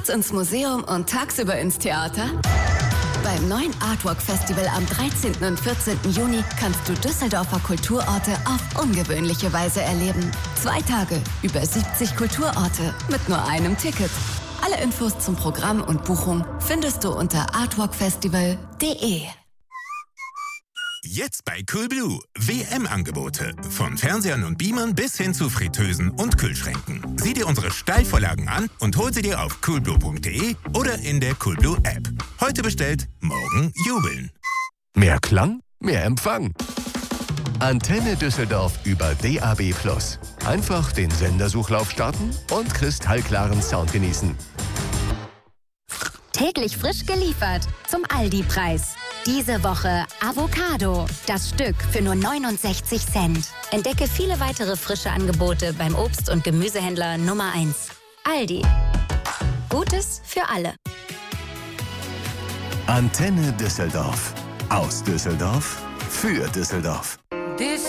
nachts ins Museum und tagsüber ins Theater? Beim neuen Artwalk Festival am 13. und 14. Juni kannst du Düsseldorfer Kulturorte auf ungewöhnliche Weise erleben. 2 Tage, über 70 Kulturorte mit nur einem Ticket. Alle Infos zum Programm und Buchung findest du unter artwalkfestival.de. Jetzt bei Coolblue. WM-Angebote. Von Fernsehern und Beamern bis hin zu Fritteusen und Kühlschränken. Sieh dir unsere Steilvorlagen an und hol sie dir auf coolblue.de oder in der Coolblue-App. Heute bestellt, morgen jubeln. Mehr Klang, mehr Empfang. Antenne Düsseldorf über DAB+. Einfach den Sendersuchlauf starten und kristallklaren Sound genießen. Täglich frisch geliefert zum Aldi-Preis. Diese Woche Avocado, das Stück für nur 69 Cent. Entdecke viele weitere frische Angebote beim Obst- und Gemüsehändler Nummer 1. Aldi. Gutes für alle. Antenne Düsseldorf. Aus Düsseldorf für Düsseldorf.